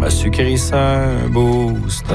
a sucré ça un booster.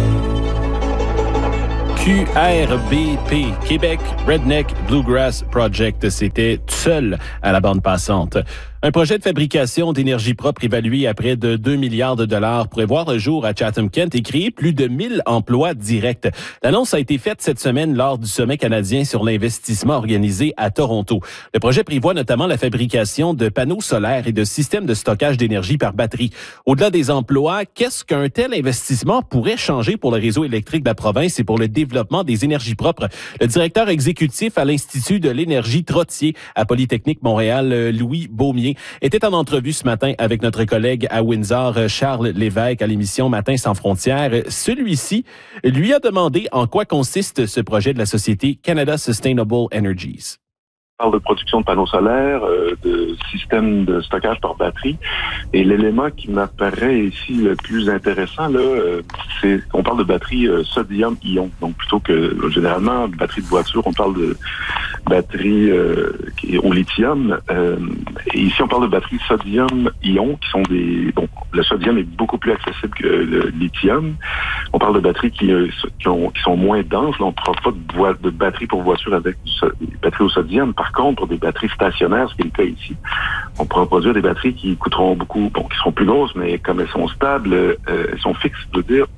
QRBP, Québec Redneck Bluegrass Project, c'était seul à la bande passante. Un projet de fabrication d'énergie propre évalué à près de 2 milliards de dollars pourrait voir le jour à Chatham-Kent et créer plus de 1000 emplois directs. L'annonce a été faite cette semaine lors du sommet canadien sur l'investissement organisé à Toronto. Le projet prévoit notamment la fabrication de panneaux solaires et de systèmes de stockage d'énergie par batterie. Au-delà des emplois, qu'est-ce qu'un tel investissement pourrait changer pour le réseau électrique de la province et pour le développement des énergies propres? Le directeur exécutif à l'Institut de l'énergie Trottier à Polytechnique Montréal, Louis Beaumier, était en entrevue ce matin avec notre collègue à Windsor, Charles Lévesque, à l'émission Matin sans frontières. Celui-ci lui a demandé en quoi consiste ce projet de la société Canada Sustainable Energies. On parle de production de panneaux solaires, de systèmes de stockage par batterie. Et l'élément qui m'apparaît ici le plus intéressant, là, c'est qu'on parle de batterie sodium-ion. Donc, plutôt que, généralement, de batterie de voiture, on parle de batterie au lithium. Et ici, on parle de batteries sodium-ion, qui sont des... Bon, le sodium est beaucoup plus accessible que le lithium. On parle de batteries qui sont moins denses. Là, on ne prend pas de batterie pour voiture avec des batteries au sodium. Par contre, pour des batteries stationnaires, ce qui est le cas ici, on pourra produire des batteries qui coûteront beaucoup, qui seront plus grosses, mais comme elles sont stables, elles sont fixes, je veux dire,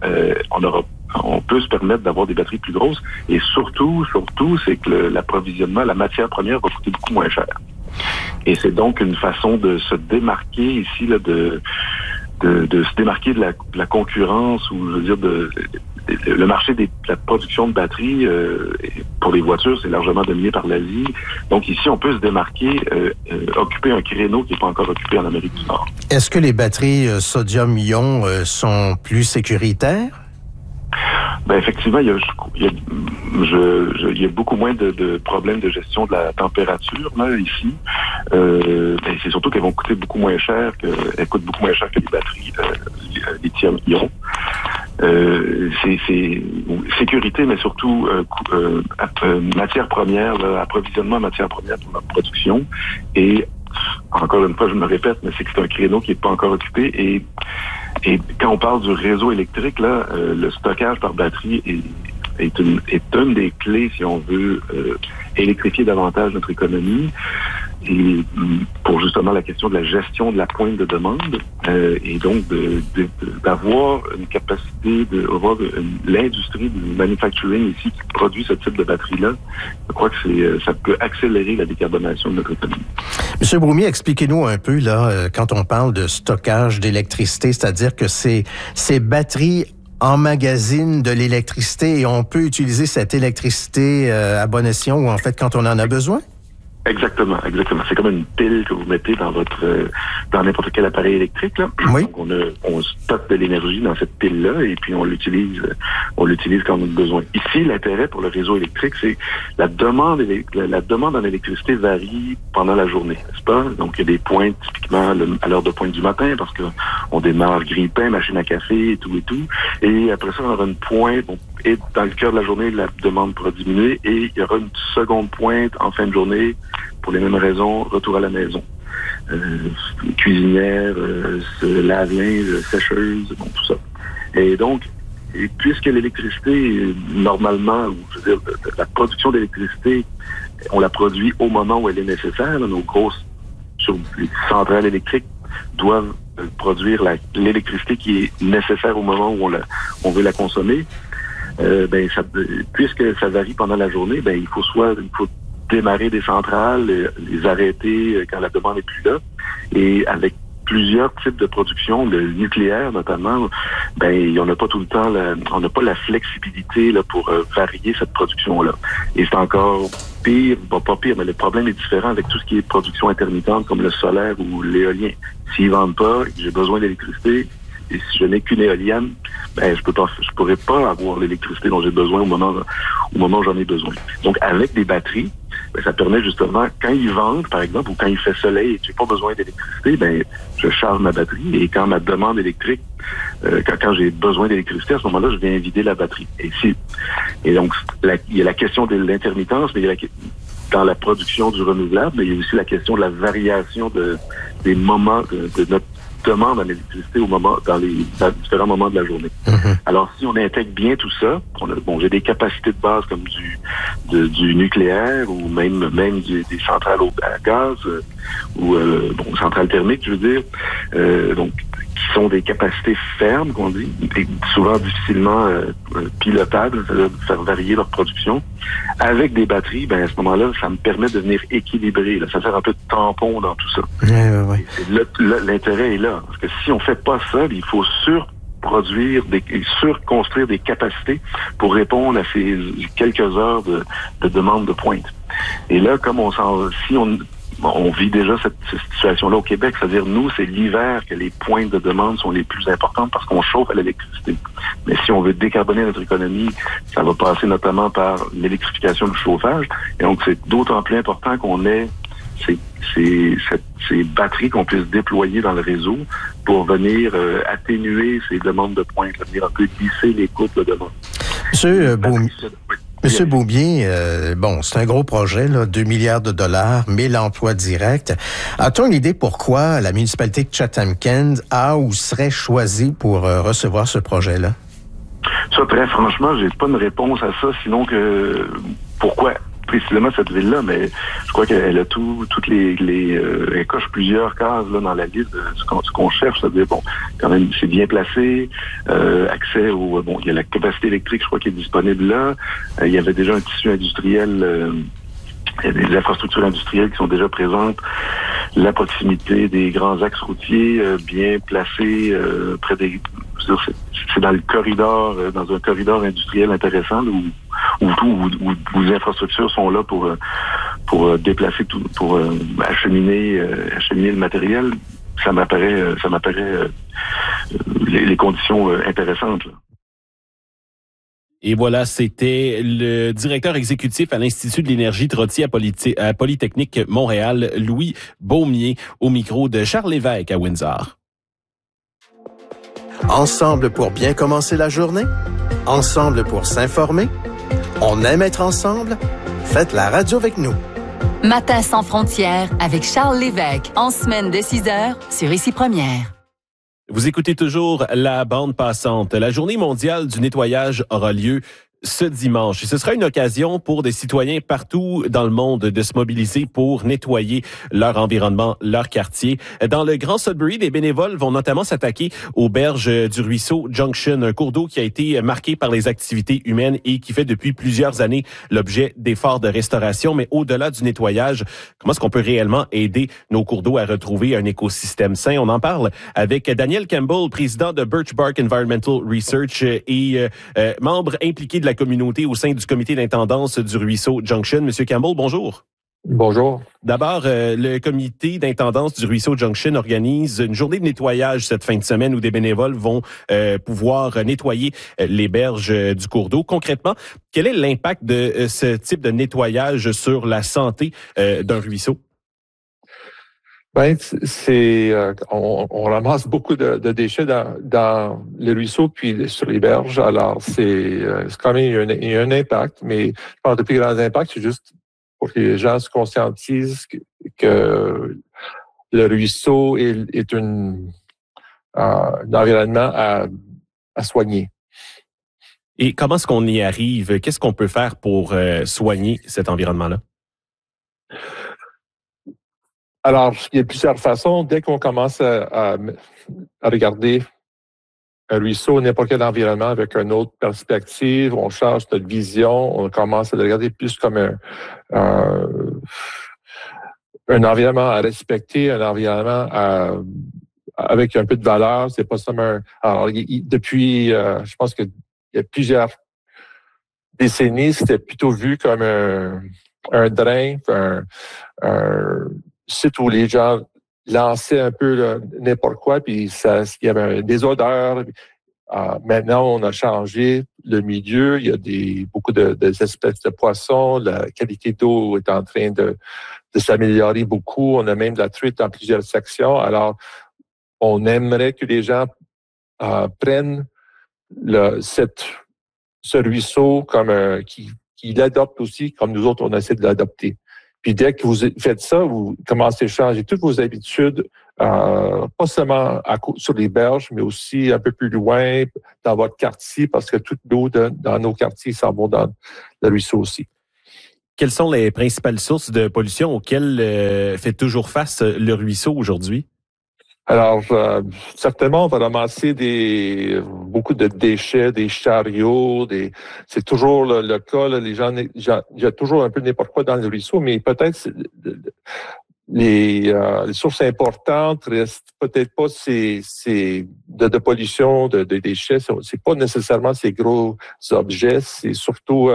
on peut se permettre d'avoir des batteries plus grosses. Et surtout, c'est que l'approvisionnement, la matière première va coûter beaucoup moins cher. Et c'est donc une façon de se démarquer ici, là, de se démarquer de la concurrence, ou je veux dire le marché de la production de batteries pour les voitures, c'est largement dominé par l'Asie. Donc ici, on peut se démarquer, occuper un créneau qui n'est pas encore occupé en Amérique du Nord. Est-ce que les batteries sodium-ion sont plus sécuritaires? Ben effectivement, il y a beaucoup moins de problèmes de gestion de la température là ici. C'est surtout qu'elles vont coûter beaucoup moins cher elles coûtent beaucoup moins cher que les batteries lithium-ion. C'est sécurité, mais surtout matière première, approvisionnement en matière première pour notre production. Et encore une fois, je me répète, mais c'est que c'est un créneau qui n'est pas encore occupé. Et quand on parle du réseau électrique, là, le stockage par batterie est une des clés, si on veut, électrifier davantage notre économie. Et pour justement la question de la gestion de la pointe de demande, et donc d'avoir une capacité d'avoir l'industrie du manufacturing ici qui produit ce type de batterie-là, je crois que ça peut accélérer la décarbonation de notre économie. Monsieur Beaumier, expliquez-nous un peu, là, quand on parle de stockage d'électricité, c'est-à-dire que ces batteries emmagasinent de l'électricité et on peut utiliser cette électricité à bon escient ou en fait quand on en a besoin? Exactement. C'est comme une pile que vous mettez dans n'importe quel appareil électrique, là. Oui. Donc on stocke de l'énergie dans cette pile-là et puis on l'utilise quand on a besoin. Ici, l'intérêt pour le réseau électrique, c'est la demande en électricité varie pendant la journée, n'est-ce pas? Donc il y a des pointes typiquement à l'heure de pointe du matin parce que on démarre grille-pain, machine à café et tout. Et après ça, on aura une pointe. Et dans le cœur de la journée, la demande pourra diminuer et il y aura une seconde pointe en fin de journée pour les mêmes raisons, retour à la maison. Cuisinière, lave-linge, sécheuse, tout ça. Et donc, puisque l'électricité, normalement, je veux dire, la production d'électricité, on la produit au moment où elle est nécessaire, nos grosses centrales électriques doivent produire l'électricité qui est nécessaire au moment où on veut la consommer. Puisque ça varie pendant la journée, il faut démarrer des centrales, les arrêter quand la demande n'est plus là. Et avec plusieurs types de production, le nucléaire notamment, on n'a pas tout le temps, on n'a pas la flexibilité là pour varier cette production-là. Et c'est encore pire, pas pire, mais le problème est différent avec tout ce qui est production intermittente comme le solaire ou l'éolien. S'ils vendent pas, j'ai besoin d'électricité. Et si je n'ai qu'une éolienne, je pourrais pas avoir l'électricité dont j'ai besoin au moment où j'en ai besoin. Donc, avec des batteries, ça permet justement, quand ils vendent, par exemple, ou quand il fait soleil et que j'ai pas besoin d'électricité, je charge ma batterie. Et quand ma demande électrique, quand j'ai besoin d'électricité, à ce moment-là, je viens vider la batterie. Et donc, il y a la question de l'intermittence, mais il y a dans la production du renouvelable, mais il y a aussi la question de la variation des moments de notre demande en électricité dans différents moments de la journée. Alors, si on intègre bien tout ça, j'ai des capacités de base comme du nucléaire ou même des centrales à gaz ou centrales thermiques, je veux dire, qui sont des capacités fermes, qu'on dit, et souvent difficilement pilotables, c'est-à-dire de faire varier leur production. Avec des batteries, à ce moment-là, ça me permet de venir équilibrer. Là, ça fait un peu de tampon dans tout ça. Ouais. L'intérêt est là. Parce que si on fait pas ça, il faut surconstruire des capacités pour répondre à ces quelques heures de demande de pointe. Et là, comme on vit déjà cette situation-là au Québec, c'est-à-dire nous, c'est l'hiver que les pointes de demande sont les plus importantes parce qu'on chauffe à l'électricité. Mais si on veut décarboner notre économie, ça va passer notamment par l'électrification du chauffage. Et donc, c'est d'autant plus important qu'on ait ces batteries qu'on puisse déployer dans le réseau pour venir atténuer ces demandes de pointe, venir un peu lisser les coupes de demande. Monsieur Beaubien, c'est un gros projet, là, 2 milliards de dollars, 1000 emplois directs. As-tu une idée pourquoi la municipalité de Chatham-Kent a ou serait choisie pour recevoir ce projet-là? Ça, très franchement, j'ai pas une réponse à ça, sinon que pourquoi précisément cette ville-là, mais je crois qu'elle a toutes elle coche plusieurs cases là dans la liste de ce qu'on cherche, c'est-à-dire quand même c'est bien placé, accès il y a la capacité électrique, je crois qui est disponible là, il y avait déjà un tissu industriel, il y a des infrastructures industrielles qui sont déjà présentes, la proximité des grands axes routiers bien placés près des c'est dans le corridor, dans un corridor industriel intéressant où les infrastructures sont là pour déplacer tout, pour acheminer le matériel. Ça m'apparaît les conditions intéressantes, là. Et voilà, c'était le directeur exécutif à l'Institut de l'énergie Trottier à Polytechnique Montréal, Louis Beaumier, au micro de Charles Lévesque à Windsor. Ensemble pour bien commencer la journée? Ensemble pour s'informer? On aime être ensemble? Faites la radio avec nous. Matin sans frontières avec Charles Lévesque, en semaine de 6h sur Ici Première. Vous écoutez toujours la bande passante. La journée mondiale du nettoyage aura lieu ce dimanche. Et ce sera une occasion pour des citoyens partout dans le monde de se mobiliser pour nettoyer leur environnement, leur quartier. Dans le Grand Sudbury, des bénévoles vont notamment s'attaquer aux berges du ruisseau Junction, un cours d'eau qui a été marqué par les activités humaines et qui fait depuis plusieurs années l'objet d'efforts de restauration. Mais au-delà du nettoyage, comment est-ce qu'on peut réellement aider nos cours d'eau à retrouver un écosystème sain? On en parle avec Daniel Campbell, président de Birch Bark Environmental Research et membre impliqué de la communauté au sein du comité d'intendance du ruisseau Junction. Monsieur Campbell, bonjour. Bonjour. D'abord, le comité d'intendance du ruisseau Junction organise une journée de nettoyage cette fin de semaine où des bénévoles vont pouvoir nettoyer les berges du cours d'eau. Concrètement, quel est l'impact de ce type de nettoyage sur la santé d'un ruisseau? On ramasse beaucoup de déchets dans les ruisseaux puis sur les berges. Alors, c'est quand même il y a un impact, mais je pense que le plus grand impact, c'est juste pour que les gens se conscientisent que le ruisseau est un environnement à soigner. Et comment est-ce qu'on y arrive? Qu'est-ce qu'on peut faire pour soigner cet environnement-là? Alors, il y a plusieurs façons. Dès qu'on commence à regarder un ruisseau, n'importe quel environnement avec une autre perspective, on change notre vision, on commence à le regarder plus comme un environnement à respecter, un environnement avec un peu de valeur. C'est pas seulement alors, depuis, je pense qu'il y a plusieurs décennies, c'était plutôt vu comme un drain, un site où les gens lançaient un peu n'importe quoi, puis il y avait des odeurs. Maintenant, on a changé le milieu. Il y a beaucoup d'espèces de poissons. La qualité d'eau est en train de s'améliorer beaucoup. On a même de la truite dans plusieurs sections. Alors, on aimerait que les gens prennent ce ruisseau comme qui l'adoptent aussi, comme nous autres, on essaie de l'adopter. Puis dès que vous faites ça, vous commencez à changer toutes vos habitudes pas seulement sur les berges, mais aussi un peu plus loin dans votre quartier, parce que toute l'eau dans nos quartiers s'en va dans le ruisseau aussi. Quelles sont les principales sources de pollution auxquelles fait toujours face le ruisseau aujourd'hui? Alors, certainement, on va ramasser beaucoup de déchets, des chariots, c'est toujours le cas, là, il y a toujours un peu n'importe quoi dans le ruisseau, mais peut-être les sources importantes restent peut-être pas de pollution, de déchets. C'est pas nécessairement ces gros objets. C'est surtout,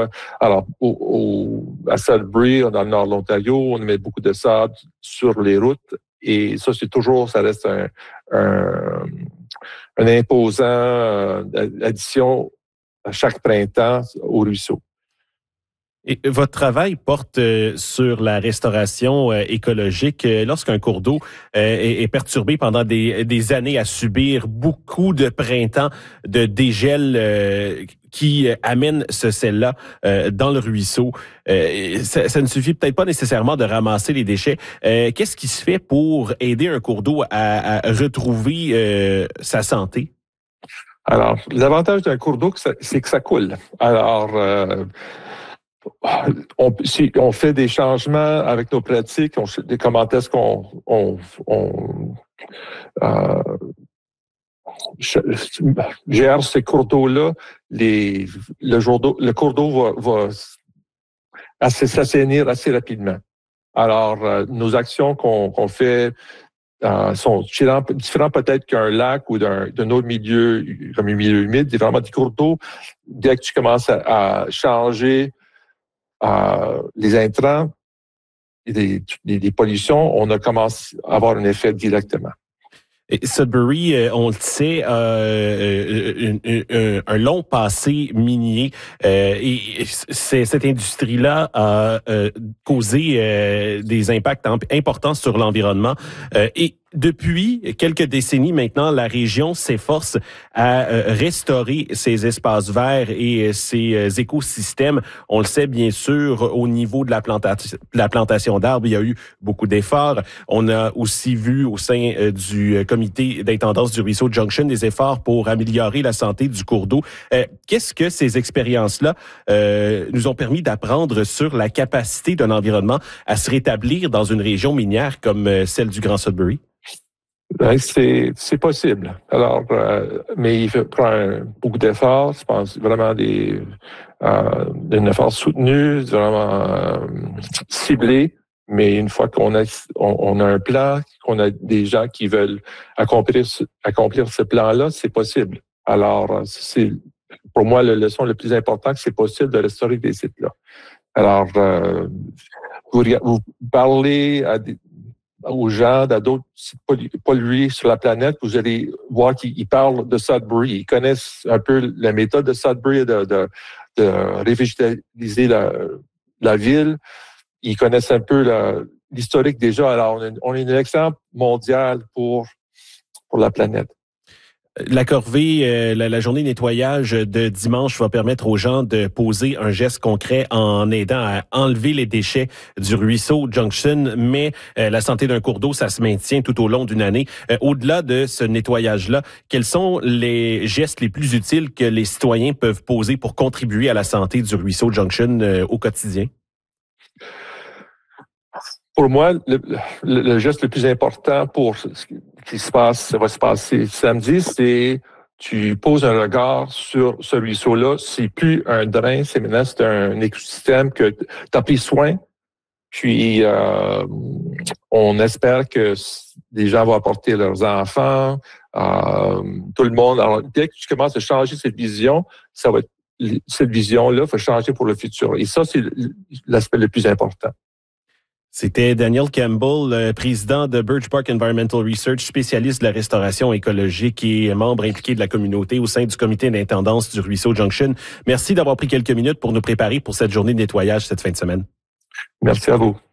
à Sudbury, dans le nord de l'Ontario, on met beaucoup de sable sur les routes. Et ça, ça reste un imposant addition à chaque printemps au ruisseau. Et votre travail porte sur la restauration écologique. Lorsqu'un cours d'eau est perturbé pendant des années à subir beaucoup de printemps de dégel qui amène ce sel-là dans le ruisseau, ça ne suffit peut-être pas nécessairement de ramasser les déchets. Qu'est-ce qui se fait pour aider un cours d'eau à retrouver sa santé? Alors, l'avantage d'un cours d'eau, c'est que ça coule. Alors, on fait des changements avec nos pratiques, comment est-ce qu'on gère ces cours d'eau-là. Le cours d'eau va s'assainir assez rapidement. Alors, nos actions qu'on fait sont différentes peut-être qu'un lac ou d'un autre milieu, comme un milieu humide. C'est vraiment des cours d'eau. Dès que tu commences à changer les intrants et des pollutions, on a commencé à avoir un effet directement. Et Sudbury, on le sait, un long passé minier et cette industrie-là a causé des impacts importants sur l'environnement et depuis quelques décennies maintenant, la région s'efforce à restaurer ces espaces verts et ces écosystèmes. On le sait bien sûr au niveau de la plantation d'arbres, il y a eu beaucoup d'efforts. On a aussi vu au sein du comité d'intendance du ruisseau Junction des efforts pour améliorer la santé du cours d'eau. Qu'est-ce que ces expériences-là nous ont permis d'apprendre sur la capacité d'un environnement à se rétablir dans une région minière comme celle du Grand Sudbury? C'est possible. Alors, mais il prend beaucoup d'efforts. Je pense vraiment d'un effort soutenu, vraiment ciblé. Mais une fois qu'on a un plan, qu'on a des gens qui veulent accomplir ce plan-là, c'est possible. Alors, c'est pour moi la leçon la plus importante, c'est possible de restaurer des sites-là. Alors, vous parlez aux gens d'autres sites pollués sur la planète, vous allez voir qu'ils parlent de Sudbury. Ils connaissent un peu la méthode de Sudbury de révégétaliser la ville. Ils connaissent un peu l'historique déjà. Alors, on est un exemple mondial pour la planète. La corvée, la journée nettoyage de dimanche va permettre aux gens de poser un geste concret en aidant à enlever les déchets du ruisseau Junction, mais la santé d'un cours d'eau, ça se maintient tout au long d'une année. Au-delà de ce nettoyage-là, quels sont les gestes les plus utiles que les citoyens peuvent poser pour contribuer à la santé du ruisseau Junction au quotidien? Pour moi, le geste le plus important pour ce qui va se passer samedi, c'est tu poses un regard sur ce ruisseau-là. C'est plus un drain, c'est un écosystème que tu as pris soin. Puis, on espère que les gens vont apporter leurs enfants, tout le monde. Alors, dès que tu commences à changer cette vision, cette vision-là va changer pour le futur. Et ça, c'est l'aspect le plus important. C'était Daniel Campbell, président de Birch Bark Environmental Research, spécialiste de la restauration écologique et membre impliqué de la communauté au sein du comité d'intendance du ruisseau Junction. Merci d'avoir pris quelques minutes pour nous préparer pour cette journée de nettoyage cette fin de semaine. Merci à vous.